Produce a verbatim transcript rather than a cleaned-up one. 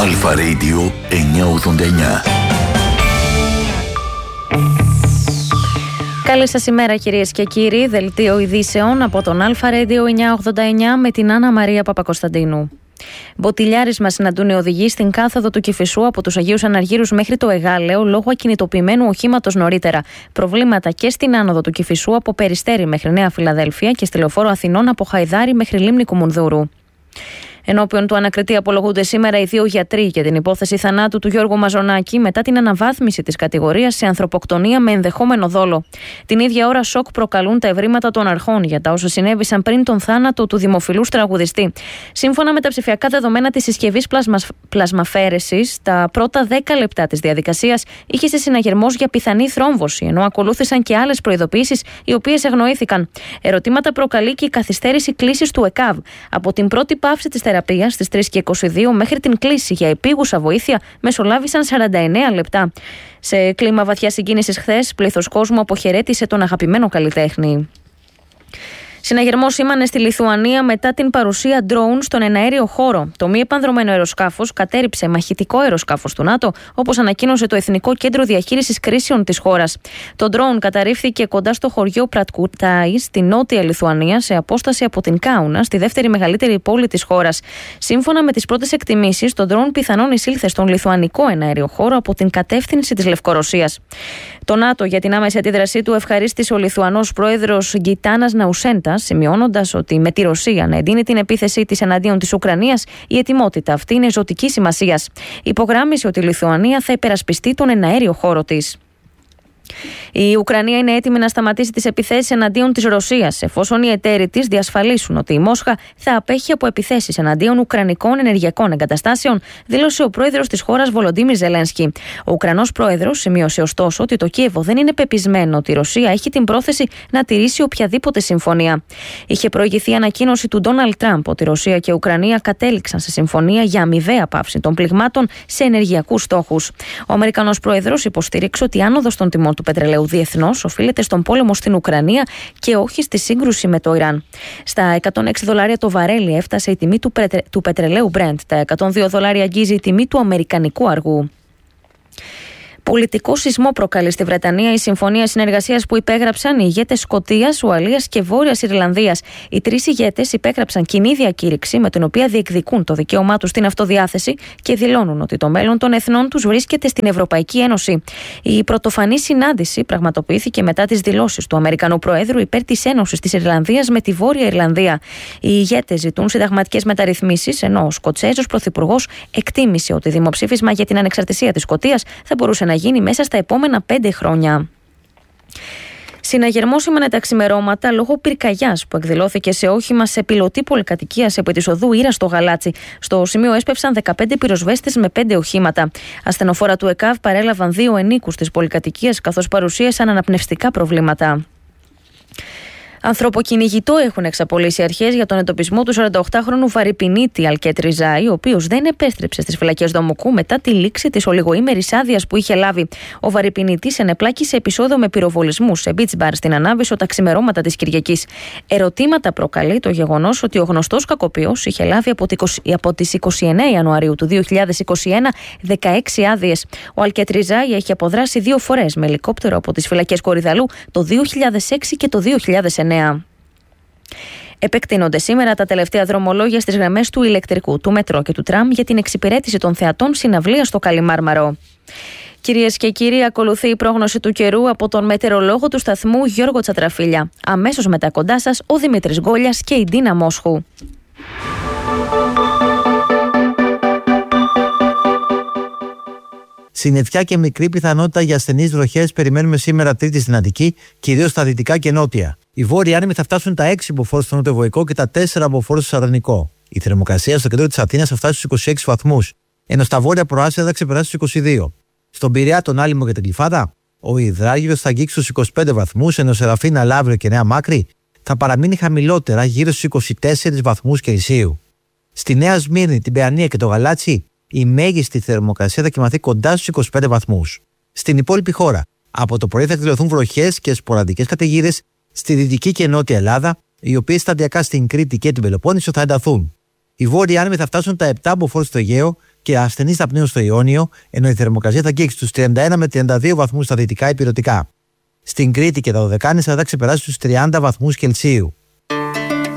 Αλφα Radio εννιακόσια ογδόντα εννιά. Καλή σας ημέρα κυρίες και κύριοι, δελτίο ειδήσεων από τον Αλφα Radio εννιακόσια ογδόντα εννιά με την Άννα Μαρία Παπακοσταντίνου. Μποτιλιάρισμα συναντούν οι οδηγοί στην κάθοδο του Κηφισού από τους Αγίους Αναργύρους μέχρι το Εγάλεο λόγω ακινητοποιημένου οχήματος νωρίτερα. Προβλήματα και στην άνοδο του Κηφισού από Περιστέρι μέχρι Νέα Φιλαδέλφια και στη λεωφόρο Αθηνών από Χαϊδάρι μέχρι Λίμνη Κουμουνδούρου. Ενώπιον του ανακριτή απολογούνται σήμερα οι δύο γιατροί για την υπόθεση θανάτου του Γιώργου Μαζονάκη μετά την αναβάθμιση της κατηγορίας σε ανθρωποκτονία με ενδεχόμενο δόλο. Την ίδια ώρα, σοκ προκαλούν τα ευρήματα των αρχών για τα όσα συνέβησαν πριν τον θάνατο του δημοφιλούς τραγουδιστή. Σύμφωνα με τα ψηφιακά δεδομένα της συσκευής πλασμα... πλασμαφαίρεσης, τα πρώτα δέκα λεπτά της διαδικασίας είχε σε συναγερμός για πιθανή θρόμβωση, ενώ ακολούθησαν και άλλες προειδοποιήσεις οι οποίες αγνοήθηκαν. Ερωτήματα προκαλεί και η καθυστέρηση κλήσης του ΕΚΑΒ. Από την πρώτη παύση της θεραπείας στις τρεις και είκοσι δύο μέχρι την κλήση για επίγουσα βοήθεια μεσολάβησαν σαράντα εννέα λεπτά. Σε κλίμα βαθιά συγκίνησης χθες, πλήθος κόσμου αποχαιρέτησε τον αγαπημένο καλλιτέχνη. Συναγερμός σήμανε στη Λιθουανία μετά την παρουσία ντρόουν στον εναέριο χώρο. Το μη επανδρωμένο αεροσκάφος κατέρριψε μαχητικό αεροσκάφος του ΝΑΤΟ, όπως ανακοίνωσε το Εθνικό Κέντρο Διαχείρισης Κρίσεων της χώρας. Το ντρόουν καταρρίφθηκε κοντά στο χωριό Πρατκουτάι, στη νότια Λιθουανία, σε απόσταση από την Κάουνα, στη δεύτερη μεγαλύτερη πόλη της χώρας. Σύμφωνα με τις πρώτες εκτιμήσεις, το ντρόουν πιθανόν εισήλθε στον λιθουανικό εναέριο χώρο από την κατεύθυνση της Λευκορωσίας. Το ΝΑΤΟ για την άμεση αντίδρασή του ευχαρίστησε ο Λιθουανός πρόεδρος Γκιτάνας Ναουσέντα, σημειώνοντας ότι με τη Ρωσία να εντείνει την επίθεσή της εναντίον της Ουκρανίας, η ετοιμότητα αυτή είναι ζωτική σημασίας. Υπογράμμισε ότι η Λιθουανία θα υπερασπιστεί τον εναέριο χώρο της. Η Ουκρανία είναι έτοιμη να σταματήσει τις επιθέσεις εναντίον της Ρωσίας, εφόσον οι εταίροι της διασφαλίσουν ότι η Μόσχα θα απέχει από επιθέσεις εναντίον ουκρανικών ενεργειακών εγκαταστάσεων, δήλωσε ο πρόεδρος της χώρας Βολοντίμιρ Ζελένσκι. Ο Ουκρανός πρόεδρος σημείωσε ωστόσο ότι το Κίεβο δεν είναι πεπισμένο ότι η Ρωσία έχει την πρόθεση να τηρήσει οποιαδήποτε συμφωνία. Είχε προηγηθεί η ανακοίνωση του Ντόναλντ Τραμπ ότι η Ρωσία και η Ουκρανία κατέληξαν σε συμφωνία για αμοιβαία πάυση των πληγμάτων σε ενεργειακούς στόχους. Ο Αμερικανός πρόεδρος υποστήριξε ότι η άνοδος των τιμών του πετρελαίου διεθνώς οφείλεται στον πόλεμο στην Ουκρανία και όχι στη σύγκρουση με το Ιράν. Στα εκατόν έξι δολάρια το βαρέλι έφτασε η τιμή του, πετρε... του πετρελαίου Brent. Τα εκατόν δύο δολάρια αγγίζει η τιμή του αμερικανικού αργού. Πολιτικό σεισμό προκαλεί στη Βρετανία η συμφωνία συνεργασίας που υπέγραψαν οι ηγέτες Σκωτίας, Ουαλίας και Βόρειας Ιρλανδίας. Οι τρεις ηγέτες υπέγραψαν κοινή διακήρυξη με την οποία διεκδικούν το δικαίωμά τους στην αυτοδιάθεση και δηλώνουν ότι το μέλλον των εθνών τους βρίσκεται στην Ευρωπαϊκή Ένωση. Η πρωτοφανή συνάντηση πραγματοποιήθηκε μετά τις δηλώσεις του Αμερικανού Προέδρου υπέρ της Ένωσης της Ιρλανδίας με τη Βόρεια Ιρλανδία. Οι ηγέτες ζητούν συνταγματικές μεταρρυθμίσεις, ενώ ο Σκοτσέζος Πρωθυπουργός εκτίμησε ότι δημοψήφισμα για την ανεξαρτησία της Σκωτίας θα μπορούσε να γίνει μέσα στα επόμενα πέντε χρόνια. Συναγερμός σήμανε τα ξημερώματα λόγω πυρκαγιάς που εκδηλώθηκε σε όχημα σε πιλωτή πολυκατοικίας επί της οδού Ήρα στο Γαλάτσι. Στο σημείο έσπευσαν δεκαπέντε πυροσβέστες με πέντε οχήματα. Ασθενοφόρα του ΕΚΑΒ παρέλαβαν δύο ενίκους της πολυκατοικίας καθώς παρουσίασαν αναπνευστικά προβλήματα. Ανθρωποκυνηγητό έχουν εξαπολύσει αρχές για τον εντοπισμό του σαρανταοκτάχρονου βαρυπινίτη Αλκέτ Ριζάη, ο οποίος δεν επέστρεψε στις φυλακές Δομοκού μετά τη λήξη της ολιγοήμερης άδειας που είχε λάβει. Ο βαρυπινίτης ενεπλάκη σε επεισόδιο με πυροβολισμούς σε beach bar στην Ανάβησο τα ξημερώματα της Κυριακής. Ερωτήματα προκαλεί το γεγονός ότι ο γνωστός κακοποιός είχε λάβει από τις είκοσι εννέα Ιανουαρίου του δύο χιλιάδες είκοσι ένα δεκαέξι άδειες. Ο Αλκέτ Ριζάη έχει αποδράσει δύο φορές με ελικόπτερο από τις φυλακές Κορυδαλού το δύο χιλιάδες έξι και το δύο χιλιάδες εννέα. Επεκτείνονται σήμερα τα τελευταία δρομολόγια στις γραμμές του ηλεκτρικού, του μετρό και του τραμ για την εξυπηρέτηση των θεατών συναυλίας στο Καλιμάρμαρο. Κυρίες και κύριοι, ακολουθεί η πρόγνωση του καιρού από τον μετεωρολόγο του σταθμού Γιώργο Τσατραφίλια. Αμέσως μετά κοντά σας ο Δημήτρης Γκόλιας και η Ντίνα Μόσχου. Συννεφιά και μικρή πιθανότητα για ασθενείς βροχές περιμένουμε σήμερα Τρίτη στην Αττική, κυρίως στα δυτικά και νότια. Οι βόρειοι άνεμοι θα φτάσουν τα έξι μποφόρ στο νοτιοβοϊκό και τα τέσσερα μποφόρ στο Σαρδανικό. Η θερμοκρασία στο κέντρο της Αθήνας θα φτάσει στους είκοσι έξι βαθμούς, ενώ στα βόρεια προάστια θα ξεπεράσει τους είκοσι δύο. Στον Πειραιά, τον Άλυμο και την Γλυφάδα, ο Ιδράγυρος θα αγγίξει στους είκοσι πέντε βαθμούς, ενώ Σεραφίνα, Λαύριο και Νέα Μάκρη θα παραμείνει χαμηλότερα γύρω στους είκοσι τέσσερις βαθμούς Κελσίου. Στη Νέα Σμύρνη, την Παιανία και το Γαλάτσι, η μέγιστη θερμοκρασία θα κοιμαθεί κοντά στους είκοσι πέντε βαθμούς. Στην υπόλοιπη χώρα, από το πρωί θα εκδηλωθούν βροχές και σποραδικές καταιγίδες στη δυτική και νότια Ελλάδα, οι οποίες σταδιακά στην Κρήτη και την Πελοπόννησο θα ενταθούν. Οι βόρειοι άνεμοι θα φτάσουν τα επτά μποφόρ στο Αιγαίο, και ασθενείς θα πνέουν στο Ιόνιο, ενώ η θερμοκρασία θα αγγίξει τους τριάντα ένα με τριάντα δύο βαθμούς στα δυτικά υπηρετικά. Στην Κρήτη και τα Δωδεκάνησα θα ξεπεράσει τους τριάντα βαθμούς Κελσίου.